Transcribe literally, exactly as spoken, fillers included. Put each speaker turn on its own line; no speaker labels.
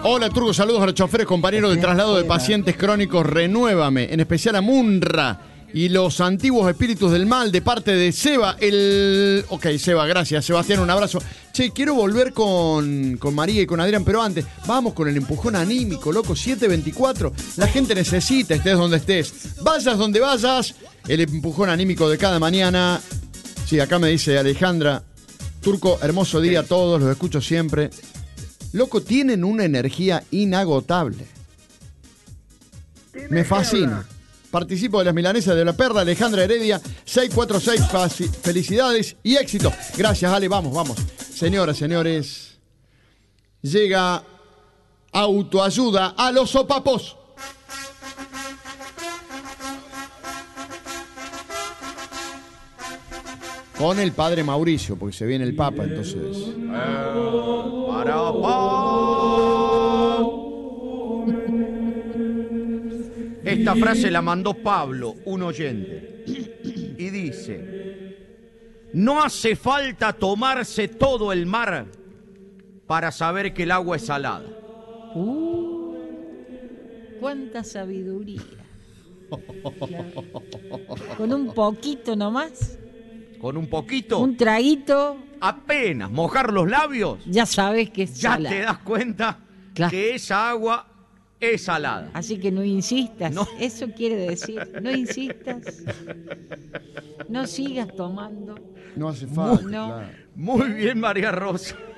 Hola, Turco, saludos a los choferes, compañeros de traslado de pacientes crónicos. Renuévame, en especial a Munra y los antiguos espíritus del mal, de parte de Seba, el... Ok, Seba, gracias. Sebastián, un abrazo. Che, quiero volver con, con María y con Adrián, pero antes, vamos con el empujón anímico, loco, siete veinticuatro. La gente necesita, estés donde estés. Vayas donde vayas, el empujón anímico de cada mañana. Sí, acá me dice Alejandra, Turco, hermoso día a todos, los escucho siempre. Loco, tienen una energía inagotable. Me fascina. Participo de las milanesas de la Perla, Alejandra Heredia, seis cuatro seis, felicidades y éxito. Gracias, Ale, vamos, vamos. Señoras, señores, llega autoayuda a los sopapos. Con el padre Mauricio, porque se viene el Papa, entonces. Esta frase la mandó Pablo, un oyente, y dice: no hace falta tomarse todo el mar para saber que el agua es salada.
Uh, ¡Cuánta sabiduría! Con un poquito nomás.
Con un poquito.
Un traguito.
Apenas mojar los labios.
Ya sabes que es
ya
salada.
te das cuenta
claro.
que esa agua es salada.
Así que no insistas.
No.
Eso quiere decir, no insistas. No sigas tomando.
No hace falta.
No.
Claro. Muy bien, María Rosa.